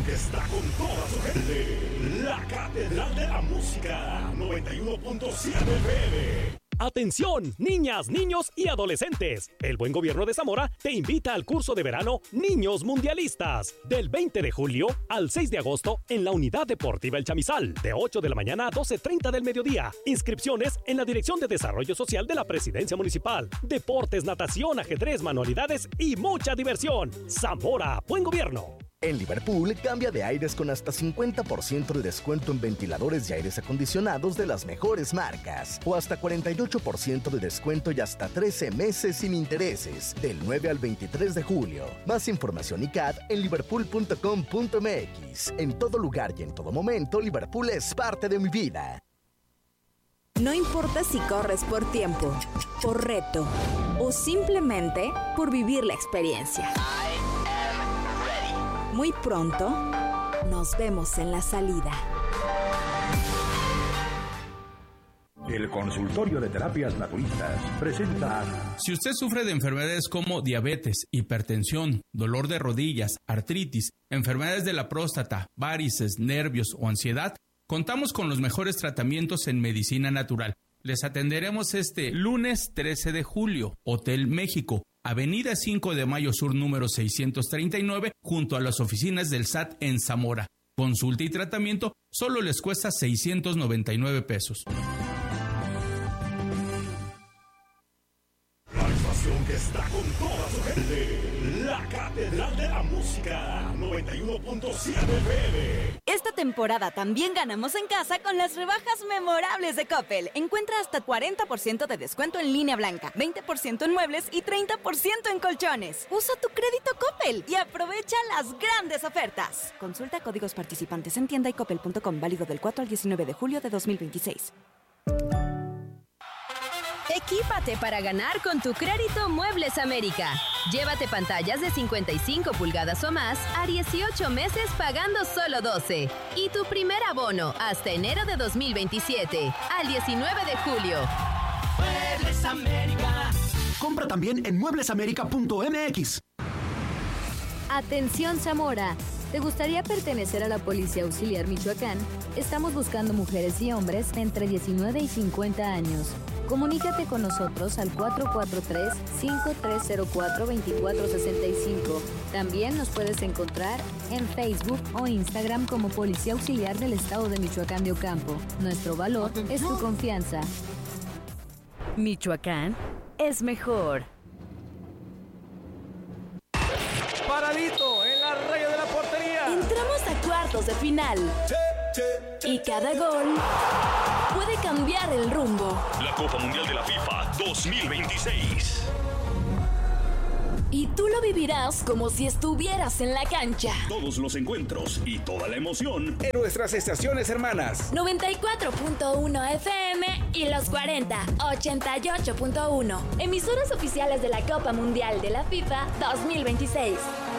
que está con toda su gente. La Catedral de la Música, 91.7 FM. ¡Atención, niñas, niños y adolescentes! El Buen Gobierno de Zamora te invita al curso de verano Niños Mundialistas, del 20 de julio al 6 de agosto en la Unidad Deportiva El Chamizal, de 8 de la mañana a 12:30 del mediodía. Inscripciones en la Dirección de Desarrollo Social de la Presidencia Municipal. Deportes, natación, ajedrez, manualidades y mucha diversión. Zamora, Buen Gobierno. En Liverpool, cambia de aires con hasta 50% de descuento en ventiladores y aires acondicionados de las mejores marcas. O hasta 48% de descuento y hasta 13 meses sin intereses. Del 9 al 23 de julio. Más información y CAD en liverpool.com.mx. En todo lugar y en todo momento, Liverpool es parte de mi vida. No importa si corres por tiempo, por reto o simplemente por vivir la experiencia. Muy pronto, nos vemos en la salida. El Consultorio de Terapias Naturistas presenta... Si usted sufre de enfermedades como diabetes, hipertensión, dolor de rodillas, artritis, enfermedades de la próstata, varices, nervios o ansiedad, contamos con los mejores tratamientos en medicina natural. Les atenderemos este lunes 13 de julio, Hotel México, Avenida 5 de Mayo Sur número 639, junto a las oficinas del SAT en Zamora. Consulta y tratamiento solo les cuesta 699 pesos. La estación que está con toda su gente. La Catedral de la Música, 91.7 FM. Esta temporada también ganamos en casa con las rebajas memorables de Coppel. Encuentra hasta 40% de descuento en línea blanca, 20% en muebles y 30% en colchones. Usa tu crédito Coppel y aprovecha las grandes ofertas. Consulta códigos participantes en tienda y coppel.com, válido del 4 al 19 de julio de 2026. Equípate para ganar con tu crédito Muebles América. Llévate pantallas de 55 pulgadas o más a 18 meses pagando solo 12. Y tu primer abono hasta enero de 2027, al 19 de julio. Muebles América. Compra también en mueblesamerica.mx. Atención Zamora. ¿Te gustaría pertenecer a la Policía Auxiliar Michoacán? Estamos buscando mujeres y hombres entre 19 y 50 años. Comunícate con nosotros al 443-5304-2465. También nos puedes encontrar en Facebook o Instagram como Policía Auxiliar del Estado de Michoacán de Ocampo. Nuestro valor es tu confianza. Michoacán es mejor. Paradito en la raya de la portería. Entramos a cuartos de final. Y cada gol puede cambiar el rumbo. La Copa Mundial de la FIFA 2026. Y tú lo vivirás como si estuvieras en la cancha. Todos los encuentros y toda la emoción en nuestras estaciones hermanas 94.1 FM y los 40, 88.1. Emisoras oficiales de la Copa Mundial de la FIFA 2026.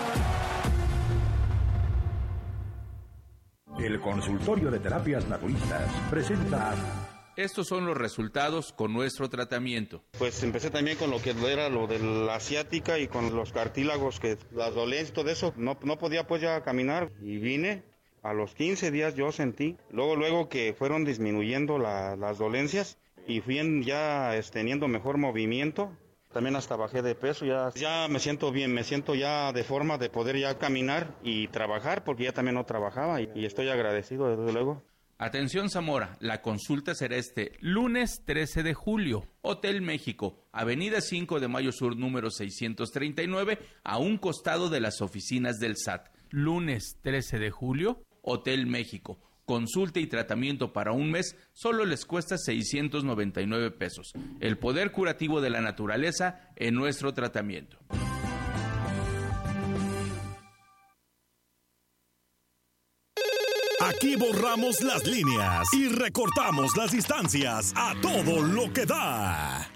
El Consultorio de Terapias Naturistas presenta... Estos son los resultados con nuestro tratamiento. Pues empecé también con lo que era lo de la asiática y con los cartílagos, que las dolencias y todo eso. No podía pues ya caminar y vine. A los 15 días yo sentí, luego que fueron disminuyendo las dolencias y fui ya teniendo mejor movimiento. También hasta bajé de peso, ya me siento bien, me siento ya de forma de poder ya caminar y trabajar, porque ya también no trabajaba y estoy agradecido desde luego. Atención Zamora, la consulta será este lunes 13 de julio, Hotel México, Avenida 5 de Mayo Sur número 639, a un costado de las oficinas del SAT. Lunes 13 de julio, Hotel México. Consulta y tratamiento para un mes solo les cuesta 699 pesos. El poder curativo de la naturaleza en nuestro tratamiento. Aquí borramos las líneas y recortamos las distancias a todo lo que da.